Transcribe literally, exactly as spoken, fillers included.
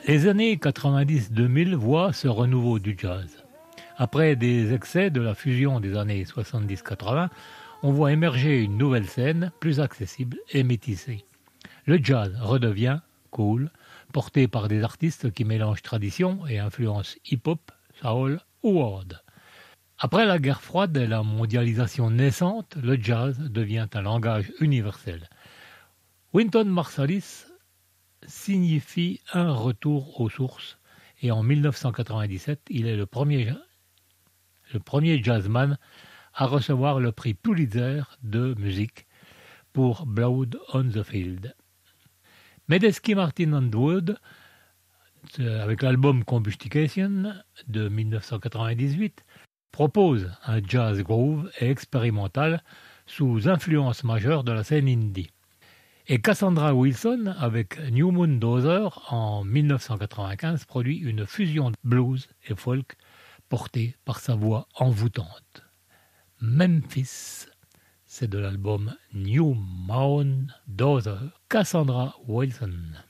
Les années quatre-vingt-dix deux mille voient ce renouveau du jazz. Après des excès de la fusion des années soixante-dix quatre-vingts, on voit émerger une nouvelle scène plus accessible et métissée. Le jazz redevient cool, porté par des artistes qui mélangent tradition et influence hip-hop, soul ou world. Après la guerre froide et la mondialisation naissante, le jazz devient un langage universel. Wynton Marsalis signifie un retour aux sources et en dix-neuf cent quatre-vingt-dix-sept, il est le premier, le premier jazzman à recevoir le prix Pulitzer de musique pour Blood on the Field. Medeski Martin Underwood, avec l'album Combustion de dix-neuf cent quatre-vingt-dix-huit, propose un jazz groove et expérimental sous influence majeure de la scène indie. Et Cassandra Wilson, avec New Moon Dozer, en dix-neuf cent quatre-vingt-quinze, produit une fusion de blues et folk portée par sa voix envoûtante. Memphis, c'est de l'album New Moon Dozer, Cassandra Wilson.